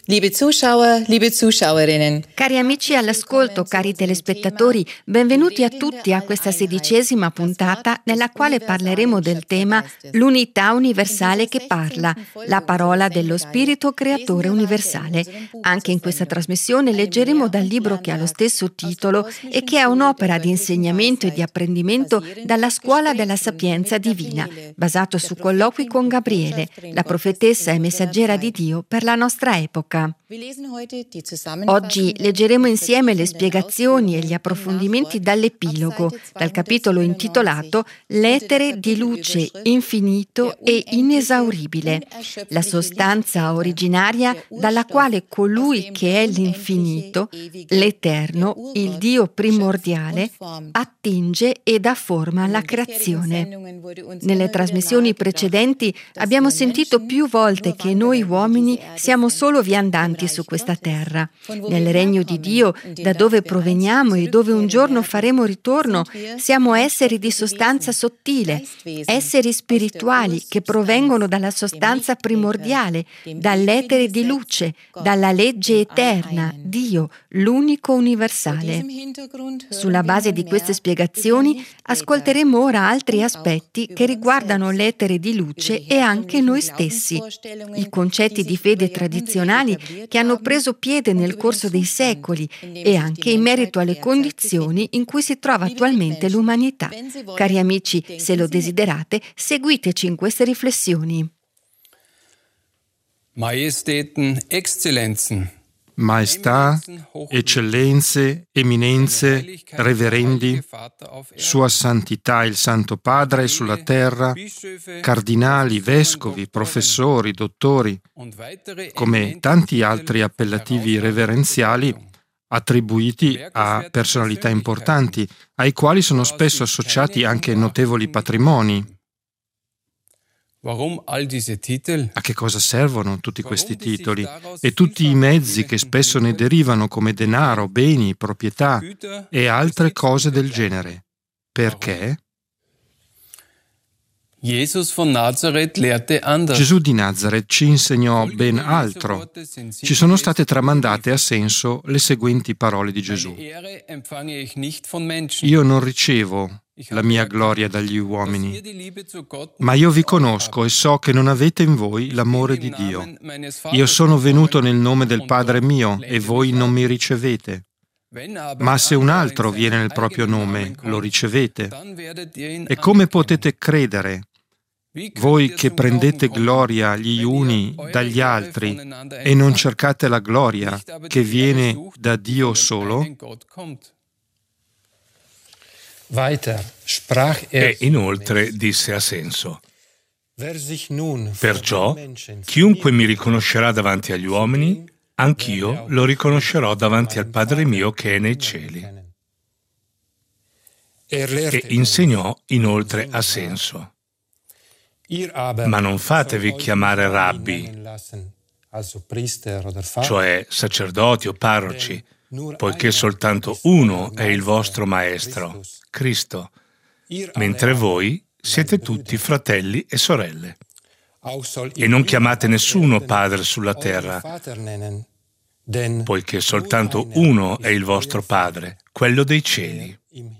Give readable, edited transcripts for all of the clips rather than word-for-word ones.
Liebe Zuschauer, liebe Zuschauerinnen. Cari amici all'ascolto, cari telespettatori, benvenuti a tutti a questa 16ª puntata nella quale parleremo del tema l'unità universale che parla, la parola dello Spirito Creatore universale. Anche in questa trasmissione leggeremo dal libro che ha lo stesso titolo e che è un'opera di insegnamento e di apprendimento dalla Scuola della Sapienza Divina, basato su colloqui con Gabriele, la profetessa e messaggera di Dio per la nostra epoca. Oggi leggeremo insieme le spiegazioni e gli approfondimenti dall'epilogo, dal capitolo intitolato L'etere di luce infinito e inesauribile, la sostanza originaria dalla quale colui che è l'infinito, l'Eterno, il Dio primordiale, attinge e dà forma alla creazione. Nelle trasmissioni precedenti abbiamo sentito più volte che noi uomini siamo solo viandanti su questa terra. Nel regno di Dio, da dove proveniamo e dove un giorno faremo ritorno, siamo esseri di sostanza sottile, esseri spirituali che provengono dalla sostanza primordiale, dall'etere di luce, dalla legge eterna, Dio, l'unico universale. Sulla base di queste spiegazioni, ascolteremo ora altri aspetti che riguardano l'etere di luce e anche noi stessi. I concetti di fede tradizionali che hanno preso piede nel corso dei secoli e anche in merito alle condizioni in cui si trova attualmente l'umanità. Cari amici, se lo desiderate, seguiteci in queste riflessioni. Majestäten, Exzellenzen. Maestà, eccellenze, eminenze, reverendi, Sua Santità il Santo Padre sulla terra, cardinali, vescovi, professori, dottori, come tanti altri appellativi reverenziali attribuiti a personalità importanti, ai quali sono spesso associati anche notevoli patrimoni. A che cosa servono tutti questi titoli e tutti i mezzi che spesso ne derivano come denaro, beni, proprietà e altre cose del genere? Perché? Gesù di Nazareth ci insegnò ben altro. Ci sono state tramandate a senso le seguenti parole di Gesù. Io non ricevo la mia gloria dagli uomini, ma io vi conosco e so che non avete in voi l'amore di Dio. Io sono venuto nel nome del Padre mio e voi non mi ricevete. Ma se un altro viene nel proprio nome, lo ricevete. E come potete credere, voi che prendete gloria gli uni dagli altri e non cercate la gloria che viene da Dio solo? E inoltre disse a senso: perciò chiunque mi riconoscerà davanti agli uomini, anch'io lo riconoscerò davanti al Padre mio che è nei cieli. E insegnò inoltre a senso: ma non fatevi chiamare rabbi, cioè sacerdoti o parroci, poiché soltanto uno è il vostro Maestro, Cristo, mentre voi siete tutti fratelli e sorelle. E non chiamate nessuno Padre sulla terra, poiché soltanto uno è il vostro Padre, quello dei cieli.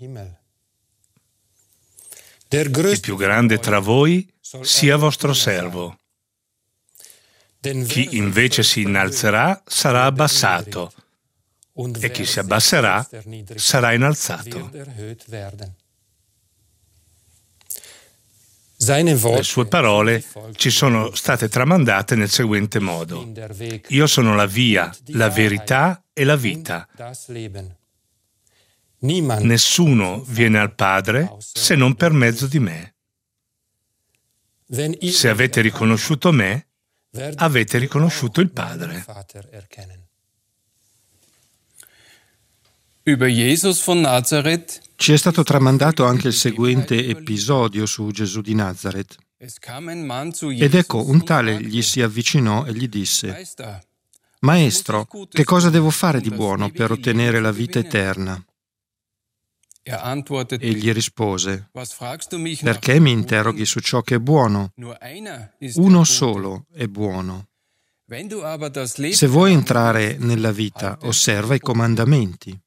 Il più grande tra voi sia vostro servo. Chi invece si innalzerà sarà abbassato, e chi si abbasserà sarà innalzato. Le sue parole ci sono state tramandate nel seguente modo: io sono la via, la verità e la vita. Nessuno viene al Padre se non per mezzo di me. Se avete riconosciuto me, avete riconosciuto il Padre. Ci è stato tramandato anche il seguente episodio su Gesù di Nazareth. Ed ecco, un tale gli si avvicinò e gli disse: Maestro, che cosa devo fare di buono per ottenere la vita eterna? Egli rispose: perché mi interroghi su ciò che è buono? Uno solo è buono. Se vuoi entrare nella vita, osserva i comandamenti.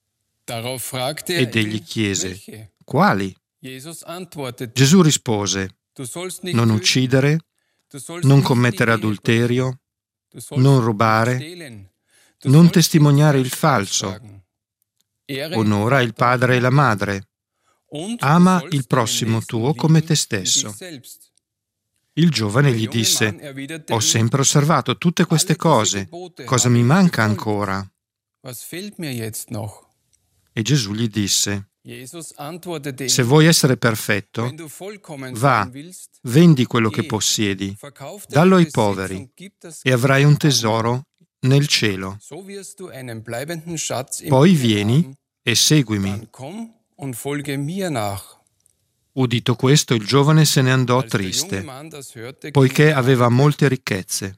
Ed egli chiese: quali? Gesù rispose: non uccidere, non commettere adulterio, non rubare, non testimoniare il falso, onora il padre e la madre, ama il prossimo tuo come te stesso. Il giovane gli disse: ho sempre osservato tutte queste cose, cosa mi manca ancora? E Gesù gli disse: se vuoi essere perfetto, va, vendi quello che possiedi, dallo ai poveri e avrai un tesoro nel cielo. Poi vieni e seguimi. Udito questo, il giovane se ne andò triste, poiché aveva molte ricchezze.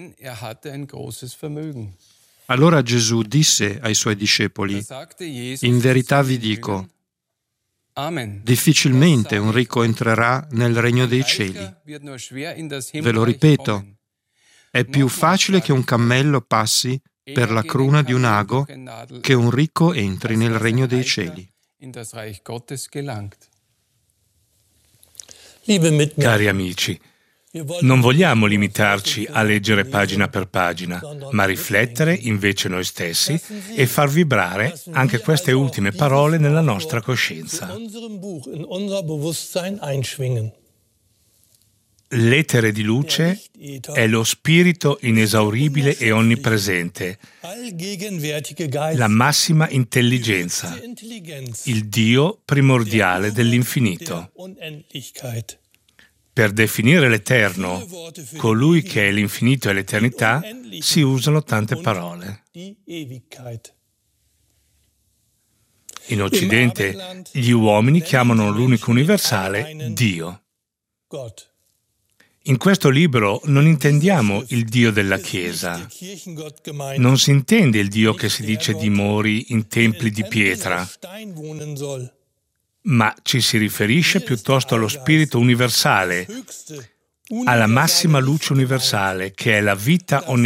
Allora Gesù disse ai suoi discepoli: in verità vi dico, difficilmente un ricco entrerà nel regno dei cieli. Ve lo ripeto, è più facile che un cammello passi per la cruna di un ago che un ricco entri nel regno dei cieli. Cari amici, non vogliamo limitarci a leggere pagina per pagina, ma riflettere invece noi stessi e far vibrare anche queste ultime parole nella nostra coscienza. L'etere di luce è lo spirito inesauribile e onnipresente, la massima intelligenza, il Dio primordiale dell'infinito. Per definire l'Eterno, colui che è l'infinito e l'eternità, si usano tante parole. In Occidente, gli uomini chiamano l'unico universale Dio. In questo libro non intendiamo il Dio della Chiesa. Non si intende il Dio che si dice dimori in templi di pietra, ma ci si riferisce piuttosto allo Spirito universale, alla massima luce universale, che è la vita onnipresente